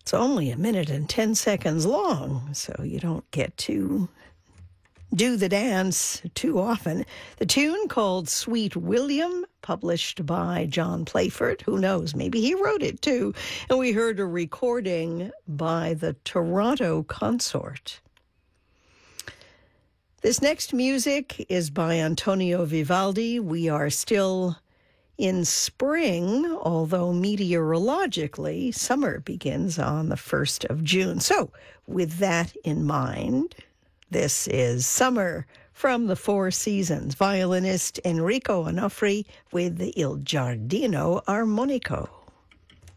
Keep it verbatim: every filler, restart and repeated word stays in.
It's only a minute and ten seconds long, so you don't get to do the dance too often. The tune called Sweet William, published by John Playford. Who knows? Maybe he wrote it too. And we heard a recording by the Toronto Consort. This next music is by Antonio Vivaldi. We are still in spring, although meteorologically, summer begins on the first of June. So, with that in mind, this is Summer from the Four Seasons. Violinist Enrico Onofri with the Il Giardino Armonico.